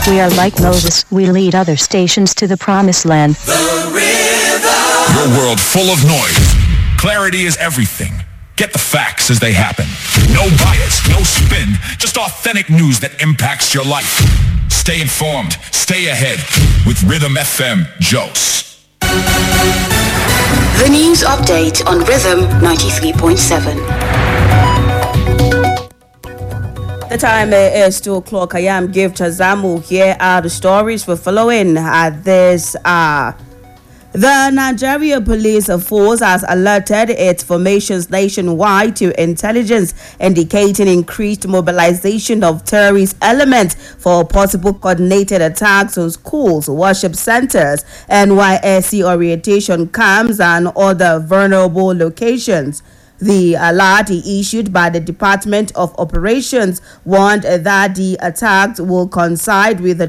We are like Moses. We lead other stations to the promised land. The Rhythm. Your world full of noise. Clarity is everything. Get the facts as they happen. No bias, no spin, just authentic news that impacts your life. Stay informed, stay ahead with Rhythm FM Jos. The news update on Rhythm 93.7. The time is 2 o'clock. I am Give Chazamu. Here are the stories we're following at this hour. The Nigeria Police Force has alerted its formations nationwide to intelligence indicating increased mobilization of terrorist elements for possible coordinated attacks on schools, worship centers, NYSC orientation camps, and other vulnerable locations. The alert issued by the Department of Operations warned that the attacks will coincide with the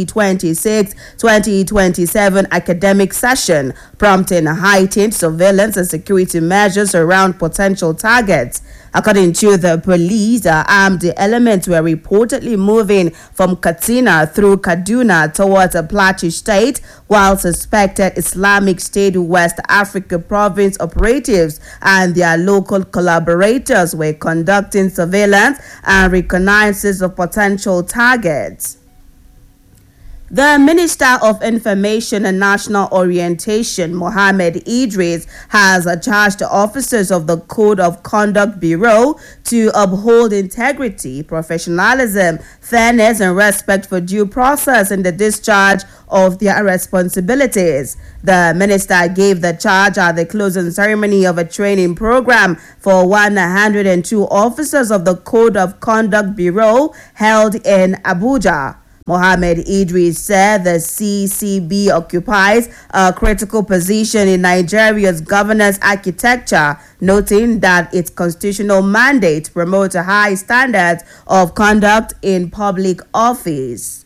2026-2027 academic session, prompting heightened surveillance and security measures around potential targets. According to the police, armed elements were reportedly moving from Katsina through Kaduna towards a Plateau state, while suspected Islamic State West Africa province operatives and their local collaborators were conducting surveillance and reconnaissance of potential targets. The Minister of Information and National Orientation, Mohammed Idris, has charged officers of the Code of Conduct Bureau to uphold integrity, professionalism, fairness, and respect for due process in the discharge of their responsibilities. The minister gave the charge at the closing ceremony of a training program for 102 officers of the Code of Conduct Bureau held in Abuja. Mohammed Idris said the CCB occupies a critical position in Nigeria's governance architecture, noting that its constitutional mandate promotes high standards of conduct in public office.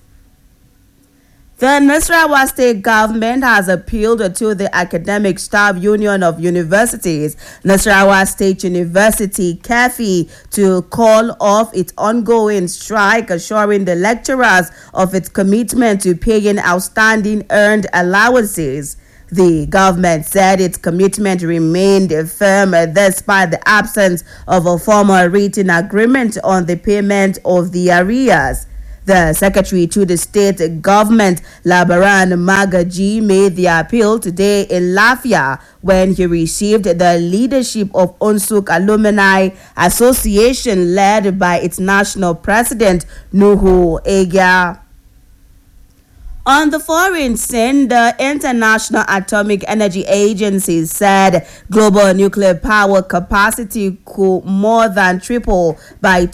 The Nasarawa State government has appealed to the Academic Staff Union of Universities, Nasarawa State University, KEFI, to call off its ongoing strike, assuring the lecturers of its commitment to paying outstanding earned allowances. The government said its commitment remained firm despite the absence of a formal written agreement on the payment of the arrears. The secretary to the state government, Labaran Magaji, made the appeal today in Lafia when he received the leadership of Unsuk Alumni Association led by its national president, Nuhu Egia. On the foreign scene, the International Atomic Energy Agency said global nuclear power capacity could more than triple by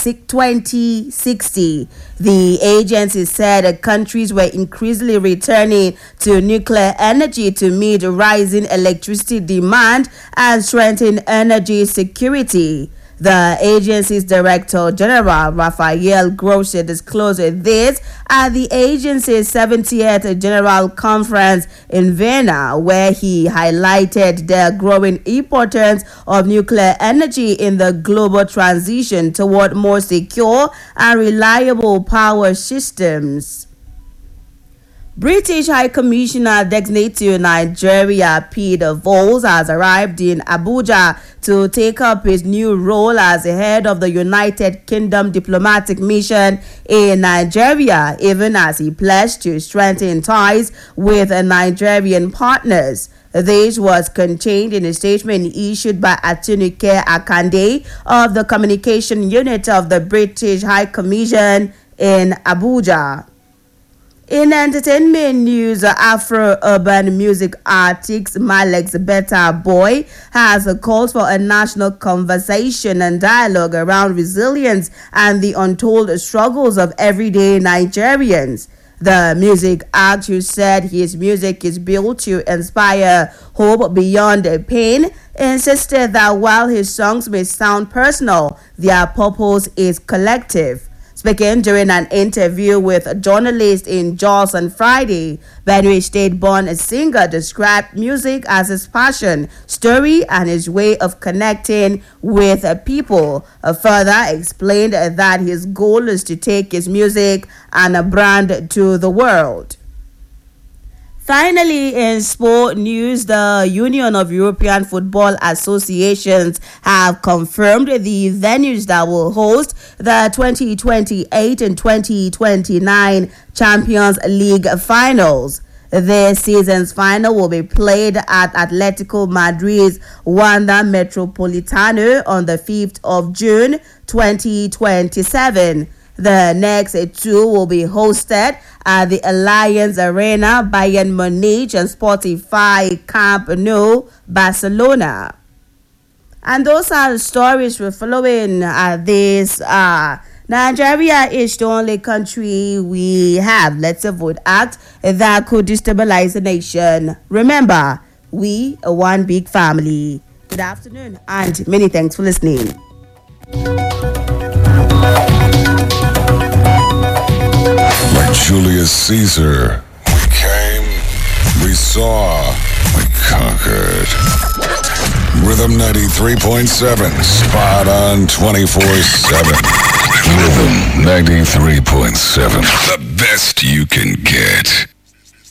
2060. The agency said countries were increasingly returning to nuclear energy to meet rising electricity demand and strengthen energy security. The agency's Director General, Raphael Grossi, disclosed this at the agency's 70th General Conference in Vienna, where he highlighted the growing importance of nuclear energy in the global transition toward more secure and reliable power systems. British High Commissioner designate to Nigeria, Peter Voles, has arrived in Abuja to take up his new role as head of the United Kingdom diplomatic mission in Nigeria, even as he pledged to strengthen ties with Nigerian partners. This was contained in a statement issued by Atunike Akande of the Communication Unit of the British High Commission in Abuja. In entertainment news, Afro-urban music artist Malex Beta Boy has called for a national conversation and dialogue around resilience and the untold struggles of everyday Nigerians. The music artist said his music is built to inspire hope beyond pain, insisted that while his songs may sound personal, their purpose is collective. Speaking during an interview with a journalist in Jos on Friday, Benue State-born singer described music as his passion, story, and his way of connecting with people. Further explained that his goal is to take his music and a brand to the world. Finally, in sport news, the Union of European Football Associations have confirmed the venues that will host the 2028 and 2029 Champions League finals. This season's final will be played at Atletico Madrid's Wanda Metropolitano on the 5th of June 2027. The next two will be hosted at the Allianz Arena, Bayern Munich, and Spotify Camp Nou, Barcelona. And those are the stories we're following this. Nigeria is the only country we have, let's avoid act that could destabilize the nation. Remember, we are one big family. Good afternoon and many thanks for listening. Like Julius Caesar, we came, we saw, we conquered. Rhythm 93.7, spot on 24/7. Rhythm 93.7, the best you can get.